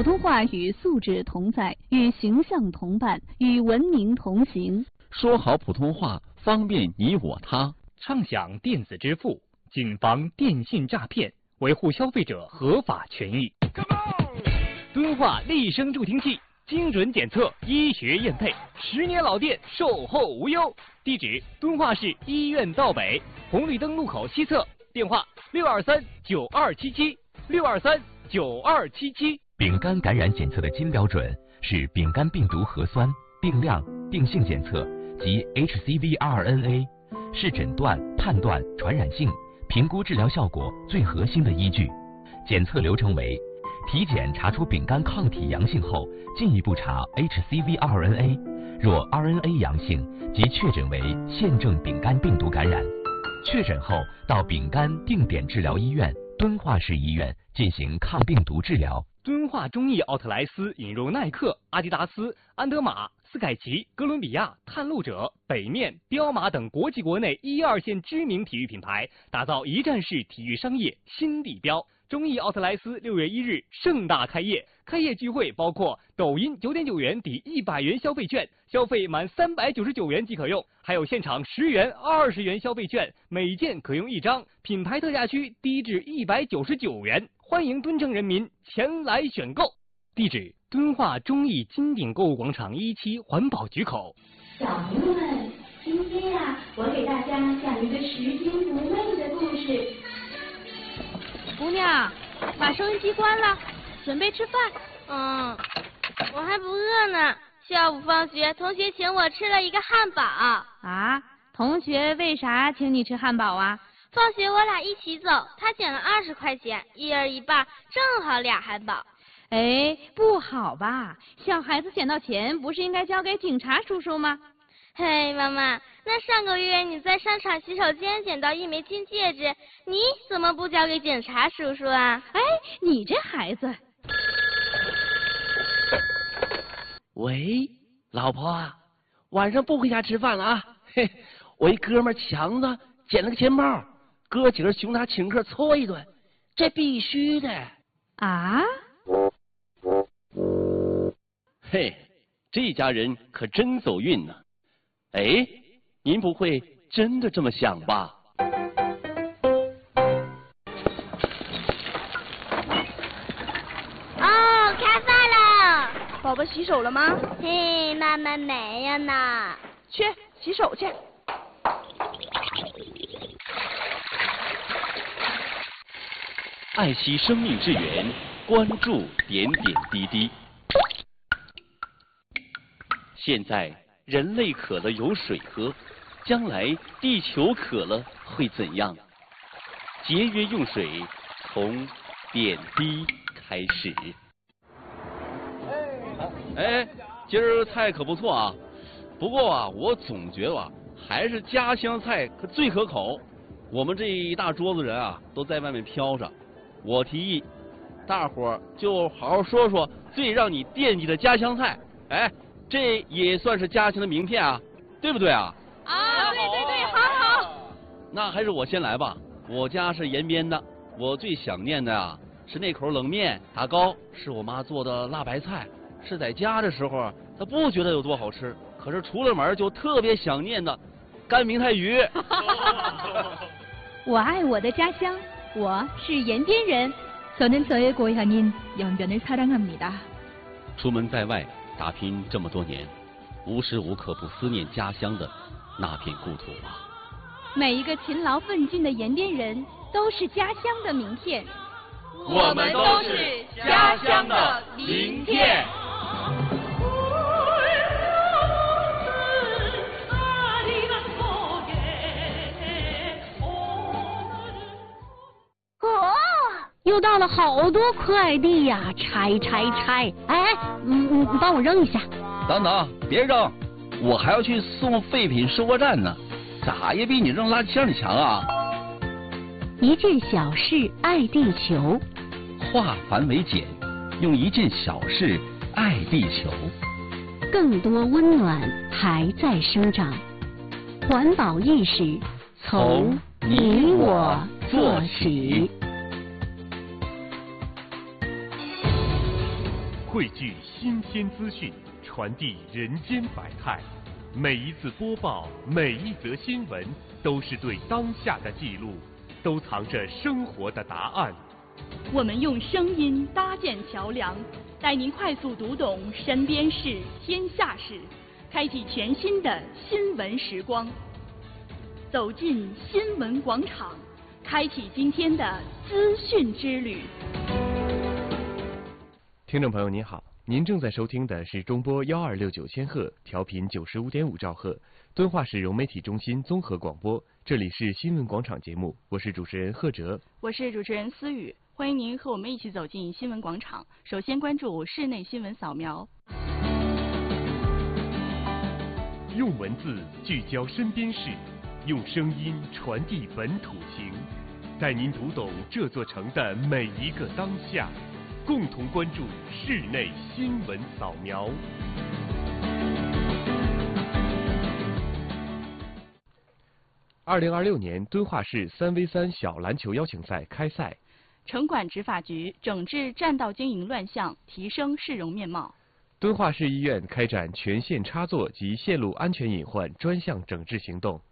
普通话与素质同在，与形象同伴，与文明同行。 说好普通话，方便你我他。 畅享电子支付，谨防电信诈骗，维护消费者合法权益。敦化立声助听器，精准检测，医学验配，10年老店，售后无忧。地址：敦化市医院道北红绿灯路口西侧，电话623-9277，623-9277。 丙肝感染检测的金标准是丙肝病毒核酸、病量、病性检测及 HCV-RNA， 是诊断、判断传染性、评估治疗效果最核心的依据。检测流程为：体检查出丙肝抗体阳性后，进一步查 HCV-RNA， 若 RNA 阳性，即确诊为现症丙肝病毒感染。确诊后到丙肝定点治疗医院敦化市医院进行抗病毒治疗。 敦化中艺奥特莱斯引入耐克、阿迪达斯、安德玛、斯凯奇、哥伦比亚、探路者、北面、彪马等国际国内1、2线知名体育品牌，打造一站式体育商业新地标。中艺奥特莱斯6月1日盛大开业，开业聚会包括抖音9.9元抵100元消费券，消费满399元即可用，还有现场10元、20元消费券，每件可用1张，品牌特价区低至199元。欢迎敦城人民前来选购。地址：敦化中艺金鼎购物广场1期环保局口。 小朋友们，今天我给大家讲一个拾金不昧的故事。 姑娘，把收音机关了，准备吃饭。 我还不饿呢。下午放学，同学请我吃了一个汉堡。 啊？同学为啥请你吃汉堡啊？ 放学我俩一起走，他捡了20块钱，一人一半，正好2汉堡。 哎，不好吧？小孩子捡到钱不是应该交给警察叔叔吗？ 嘿，妈妈，那上个月你在商场洗手间捡到一枚金戒指，你怎么不交给警察叔叔啊？ 哎，你这孩子。 喂，老婆啊，晚上不回家吃饭了啊？嘿，我一哥们强子捡了个钱包，哥几个熊他请客搓一顿，这必须的。 啊？ 嘿，这家人可真走运呢。哎，您不会真的这么想吧？ 哦，开饭了。 宝宝洗手了吗？ 嘿，妈妈没有呢。 去洗手去。 爱惜生命之源，关注点点滴滴。现在人类渴了有水喝，将来地球渴了会怎样？节约用水，从点滴开始。哎，今儿菜可不错啊，不过啊，我总觉得啊，还是家乡菜可最可口。我们这一大桌子人啊，都在外面飘着。我提议，大伙儿就好好说说最让你惦记的家乡菜。哎，这也算是家乡的名片啊，对不对啊？ 啊，对，好。 那还是我先来吧。我家是延边的，我最想念的啊是那口冷面，打糕是我妈做的辣白菜，是在家的时候她不觉得有多好吃，可是出了门就特别想念的干明太鱼。 我爱我的家乡，我是延边人。저는저의 고향인 연변을 사랑합니다。 出门在外打拼这么多年，无时无刻不思念家乡的那片故土啊。 每一个勤劳奋进的延边人都是家乡的名片。 我们都是家乡的名片。 又到了好多快递呀，拆！哎，你帮我扔一下。 等等，别扔，我还要去送废品收货站呢，咋也比你扔垃圾箱里强啊！ 一件小事爱地球， 化繁为简，用一件小事爱地球。 更多温暖还在生长，环保意识从你我做起。 汇聚新鲜资讯，传递人间百态。每一次播报，每一则新闻，都是对当下的记录，都藏着生活的答案。 我们用声音搭建桥梁，带您快速读懂身边事、天下事，开启全新的新闻时光。走进新闻广场，开启今天的资讯之旅。 听众朋友您好，您正在收听的是中波1269千赫，调频95.5兆赫，敦化市融媒体中心综合广播，这里是新闻广场节目，我是主持人贺哲， 我是主持人思雨，欢迎您和我们一起走进新闻广场。首先关注室内新闻扫描。 用文字聚焦身边事，用声音传递本土情，带您读懂这座城的每一个当下，共同关注室内新闻扫描。2026年敦化市3v3小篮球邀请赛开赛， 城管执法局整治占道经营乱象，提升市容面貌。 敦化市医院开展全线插座及线路安全隐患专项整治行动。